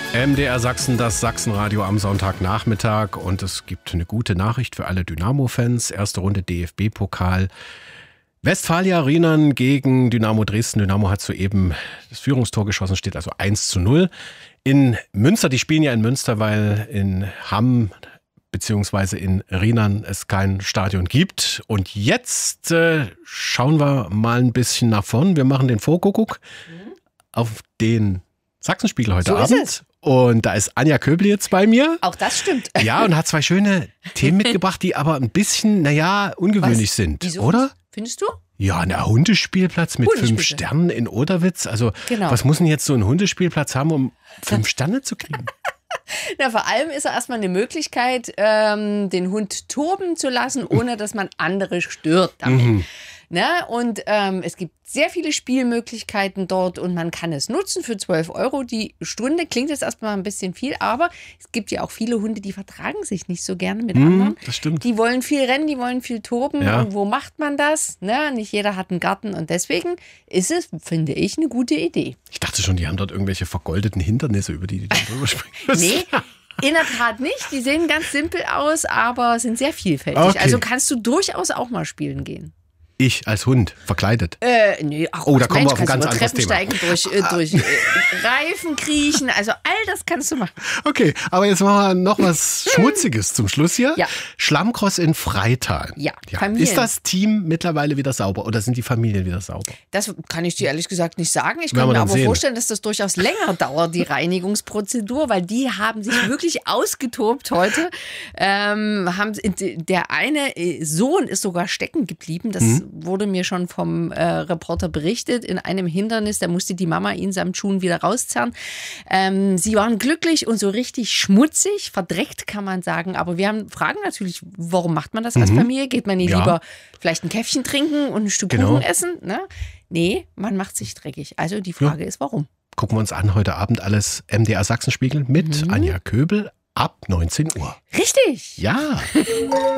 MDR Sachsen, das Sachsenradio am Sonntagnachmittag. Und es gibt eine gute Nachricht für alle Dynamo-Fans. Erste Runde DFB-Pokal. Westfalia Rheinland gegen Dynamo Dresden. Dynamo hat soeben das Führungstor geschossen, steht also 1:0. In Münster, die spielen ja in Münster, weil in Hamm beziehungsweise in Rheinland es kein Stadion gibt. Und jetzt schauen wir mal ein bisschen nach vorn. Wir machen den Vorkuckuck auf den Sachsenspiegel heute Abend. Und da ist Anja Köbel jetzt bei mir. Auch das stimmt. Ja, und hat zwei schöne Themen mitgebracht, die aber ein bisschen, ungewöhnlich sind. Wieso? Oder? Findest du? Ja, ein Hundespielplatz mit 5 Sternen in Oderwitz. Also, was muss denn jetzt so ein Hundespielplatz haben, um 5 Sterne zu kriegen? Na, vor allem ist er erstmal eine Möglichkeit, den Hund toben zu lassen, ohne dass man andere stört damit. Na, und es gibt sehr viele Spielmöglichkeiten dort und man kann es nutzen für 12 € die Stunde. Klingt jetzt erstmal ein bisschen viel, aber es gibt ja auch viele Hunde, die vertragen sich nicht so gerne mit anderen. Das stimmt. Die wollen viel rennen, die wollen viel toben. Ja. Und wo macht man das? Na, nicht jeder hat einen Garten und deswegen ist es, finde ich, eine gute Idee. Ich dachte schon, die haben dort irgendwelche vergoldeten Hindernisse, über die dann drüber springen müssen. Nee. In der Tat nicht. Die sehen ganz simpel aus, aber sind sehr vielfältig. Okay. Also kannst du durchaus auch mal spielen gehen. Ich als Hund, verkleidet. Nee, ach, da kommen wir auf ein kannst ganz du über anderes Treppen steigen, durch Reifen kriechen, also all das kannst du machen. Okay, aber jetzt machen wir noch was Schmutziges zum Schluss hier. Ja. Schlammcross in Freital. Ja, Familien. Ist das Team mittlerweile wieder sauber oder sind die Familien wieder sauber? Das kann ich dir ehrlich gesagt nicht sagen. Ich Werden kann wir mir dann aber sehen. vorstellen, dass das durchaus länger dauert, die Reinigungsprozedur, weil die haben sich wirklich ausgetobt heute. Der eine Sohn ist sogar stecken geblieben. Das wurde mir schon vom Reporter berichtet. In einem Hindernis, da musste die Mama ihn samt Schuhen wieder rauszerren. Sie waren glücklich und so richtig schmutzig, verdreckt kann man sagen. Aber wir fragen natürlich, warum macht man das als Familie? Geht man nicht lieber vielleicht ein Käffchen trinken und ein Stück Kuchen essen? Ne? Nee, man macht sich dreckig. Also die Frage ist, warum? Gucken wir uns an, heute Abend alles MDR Sachsenspiegel mit Anja Köbel ab 19 Uhr. Richtig. Ja.